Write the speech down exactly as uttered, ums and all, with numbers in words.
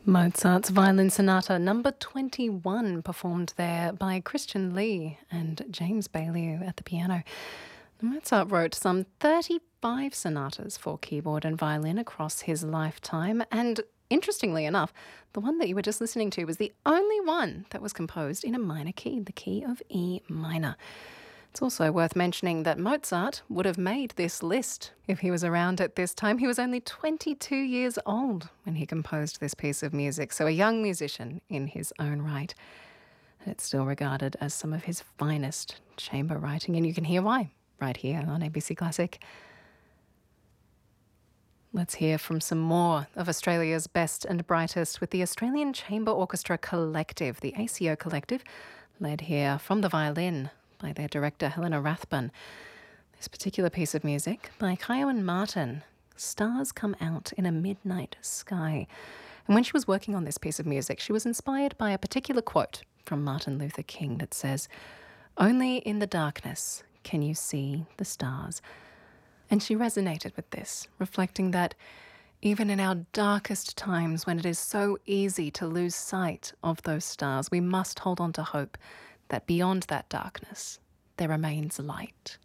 Mozart's Violin Sonata number twenty-one, performed there by Christian Lee and James Bailey at the piano. Mozart wrote some thirty-five sonatas for keyboard and violin across his lifetime, and interestingly enough, the one that you were just listening to was the only one that was composed in a minor key, the key of E minor. It's also worth mentioning that Mozart would have made this list if he was around at this time. He was only twenty-two years old when he composed this piece of music, so a young musician in his own right. And it's still regarded as some of his finest chamber writing, and you can hear why right here on A B C Classic. Let's hear from some more of Australia's best and brightest with the Australian Chamber Orchestra Collective, the A C O Collective, led here from the violin by their director Helena Rathbun. This particular piece of music by Kyoan Martin, Stars Come Out in a Midnight Sky. And when she was working on this piece of music, she was inspired by a particular quote from Martin Luther King that says, "Only in the darkness can you see the stars." And she resonated with this, reflecting that even in our darkest times, when it is so easy to lose sight of those stars, we must hold on to hope that beyond that darkness, there remains light.